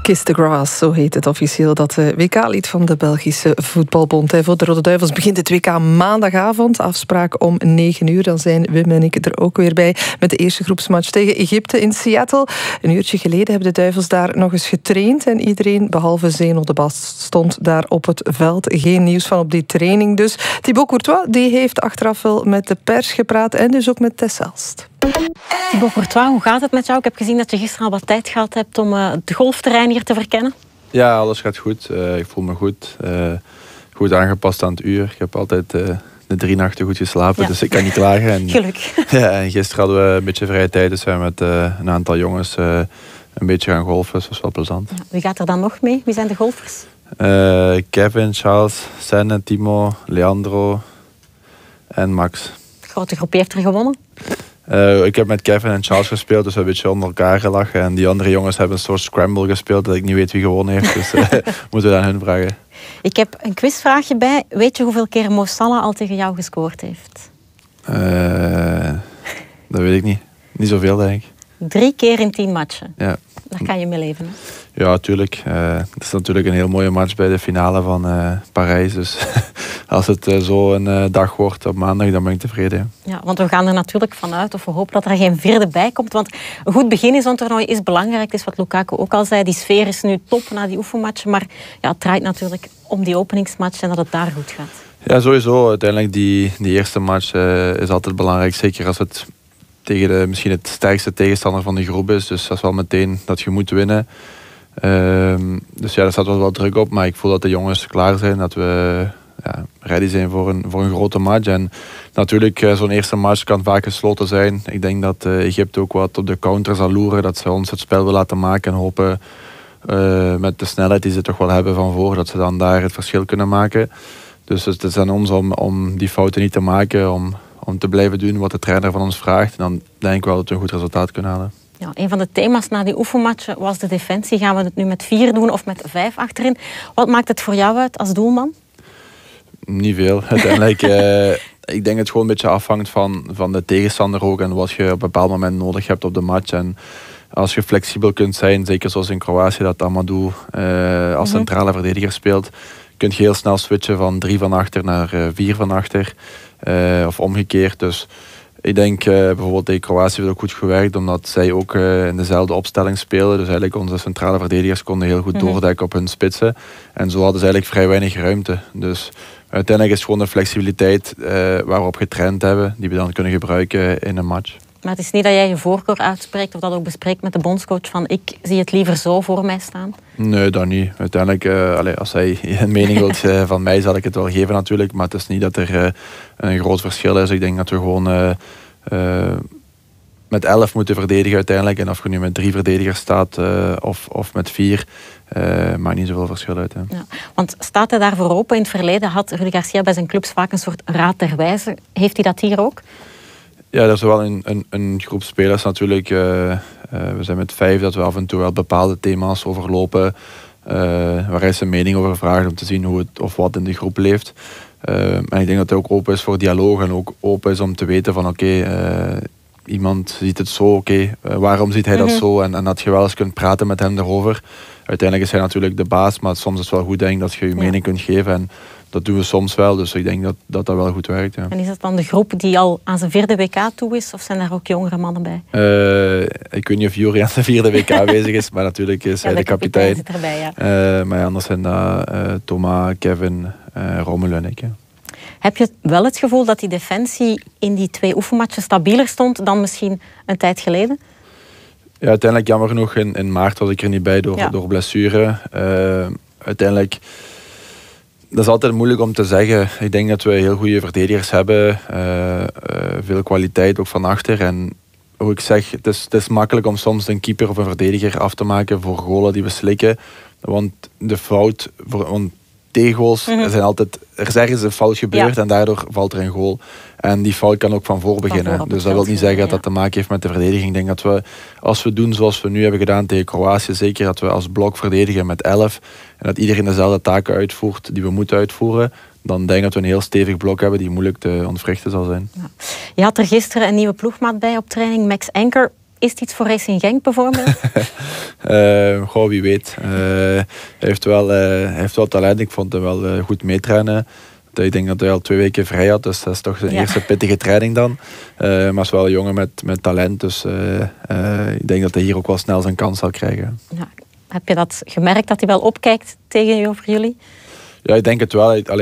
Kiss the Grass, zo heet het officieel, dat WK-lied van de Belgische Voetbalbond. Voor de Rode Duivels begint het WK maandagavond. Afspraak om 9 uur. Dan zijn Wim en ik er ook weer bij met de eerste groepsmatch tegen Egypte in Seattle. Een uurtje geleden hebben de Duivels daar nog eens getraind en iedereen, behalve Zeno de Bast, stond daar op het veld. Geen nieuws van op die training dus. Thibaut Courtois die heeft achteraf wel met de pers gepraat en dus ook met Tess Elst. Thibaut Courtois, hoe gaat het met jou? Ik heb gezien dat je gisteren al wat tijd gehad hebt om het golfterrein hier te verkennen. Ja, alles gaat goed. Ik voel me goed. Goed aangepast aan het uur. Ik heb altijd de 3 nachten goed geslapen, dus ik kan niet klagen. En, geluk. Ja, en gisteren hadden we een beetje vrije tijd, dus zijn we met een aantal jongens een beetje gaan golfen. Dus dat was wel plezant. Ja, wie gaat er dan nog mee? Wie zijn de golfers? Kevin, Charles, Senne, Timo, Leandro en Max. De grote groep heeft er gewonnen. Ik heb met Kevin en Charles gespeeld, dus we hebben een beetje onder elkaar gelachen. En die andere jongens hebben een soort scramble gespeeld, dat ik niet weet wie gewonnen heeft. Dus moeten we aan hun vragen. Ik heb een quizvraagje bij. Weet je hoeveel keer Mo Salah al tegen jou gescoord heeft? Dat weet ik niet. Niet zoveel, denk ik. 3 keer in 10 matchen. Ja. Daar kan je mee leven, hè? Ja, tuurlijk. Het is natuurlijk een heel mooie match bij de finale van Parijs. Dus als het zo een dag wordt op maandag, dan ben ik tevreden. Ja, want we gaan er natuurlijk vanuit, of we hopen dat er geen vierde bij komt. Want een goed begin in zo'n toernooi is belangrijk. Het is wat Lukaku ook al zei. Die sfeer is nu top na die oefenmatchen. Maar ja, het draait natuurlijk om die openingsmatch en dat het daar goed gaat. Ja, sowieso. Uiteindelijk die eerste match is altijd belangrijk. Zeker als het tegen misschien het sterkste tegenstander van de groep is. Dus dat is wel meteen dat je moet winnen. Dus ja, daar staat wel druk op. Maar ik voel dat de jongens klaar zijn. Dat we ready zijn voor een grote match. En natuurlijk, zo'n eerste match kan vaak gesloten zijn. Ik denk dat Egypte ook wat op de counter zal loeren. Dat ze ons het spel willen laten maken. En hopen met de snelheid die ze toch wel hebben van voor, dat ze dan daar het verschil kunnen maken. Dus het is aan ons om die fouten niet te maken. Om te blijven doen wat de trainer van ons vraagt. En dan denk ik wel dat we een goed resultaat kunnen halen. Ja, een van de thema's na die oefenmatchen was de defensie. Gaan we het nu met 4 doen of met 5 achterin? Wat maakt het voor jou uit als doelman? Niet veel. Uiteindelijk, ik denk dat het gewoon een beetje afhangt van de tegenstander ook. En wat je op een bepaald moment nodig hebt op de match. En als je flexibel kunt zijn, zeker zoals in Kroatië, dat Amadou als centrale verdediger speelt, kun je heel snel switchen van 3 van achter naar 4 van achter. Of omgekeerd. Dus ik denk bijvoorbeeld tegen Kroatië heeft ook goed gewerkt, omdat zij ook in dezelfde opstelling spelen. Dus eigenlijk onze centrale verdedigers konden heel goed doordekken op hun spitsen. En zo hadden ze eigenlijk vrij weinig ruimte. Dus uiteindelijk is het gewoon de flexibiliteit waar we op getraind hebben, die we dan kunnen gebruiken in een match. Maar het is niet dat jij je voorkeur uitspreekt of dat ook bespreekt met de bondscoach van ik zie het liever zo voor mij staan? Nee, dat niet. Uiteindelijk, als hij een mening wilt van mij, zal ik het wel geven natuurlijk. Maar het is niet dat er een groot verschil is. Ik denk dat we gewoon met 11 moeten verdedigen uiteindelijk. En of je nu met 3 verdedigers staat of met 4, maakt niet zoveel verschil uit. Hè. Ja, want staat hij daarvoor open? In het verleden had Rudi Garcia bij zijn clubs vaak een soort raad der wijze. Heeft hij dat hier ook? Ja, er is wel een groep spelers natuurlijk. We zijn met 5 dat we af en toe wel bepaalde thema's overlopen. Waar hij zijn mening over vraagt om te zien hoe het of wat in de groep leeft. En ik denk dat hij ook open is voor dialoog en ook open is om te weten van oké, iemand ziet het zo, waarom ziet hij dat zo? En dat je wel eens kunt praten met hem erover. Uiteindelijk is hij natuurlijk de baas, maar soms is het wel goed denk ik, dat je je mening kunt geven. En dat doen we soms wel, dus ik denk dat wel goed werkt. Ja. En is dat dan de groep die al aan zijn 4e WK toe is, of zijn daar ook jongere mannen bij? Ik weet niet of Juri aan zijn 4e WK bezig is, maar natuurlijk is hij de kapitein. Zit erbij, ja. Maar anders zijn dat Thomas, Kevin, Romelu en ik. Ja. Heb je wel het gevoel dat die defensie in die 2 oefenmatchen stabieler stond dan misschien een tijd geleden? Ja, uiteindelijk jammer genoeg in maart was ik er niet bij door blessure. Uiteindelijk, dat is altijd moeilijk om te zeggen. Ik denk dat we heel goede verdedigers hebben. Veel kwaliteit ook van achter. En hoe ik zeg, het is makkelijk om soms een keeper of een verdediger af te maken voor golen die we slikken. Want de fout, tegengoals zijn altijd, er is ergens een fout gebeurd en daardoor valt er een goal. En die fout kan ook van voor beginnen. Dus dat wil niet zeggen dat dat te maken heeft met de verdediging. Ik denk dat we, als we doen zoals we nu hebben gedaan tegen Kroatië, zeker dat we als blok verdedigen met 11 en dat iedereen dezelfde taken uitvoert die we moeten uitvoeren, dan denk ik dat we een heel stevig blok hebben die moeilijk te ontwrichten zal zijn. Ja. Je had er gisteren een nieuwe ploegmaat bij op training, Max Anker. Is het iets voor Racing Genk bijvoorbeeld? Wie weet. Hij heeft wel talent. Ik vond hem wel goed meetrainen. Ik denk dat hij al 2 weken vrij had, dus dat is toch zijn eerste pittige training dan. Maar is wel een jongen met talent, dus ik denk dat hij hier ook wel snel zijn kans zal krijgen. Ja. Heb je dat gemerkt, dat hij wel opkijkt tegen je over jullie? Ja, ik denk het wel.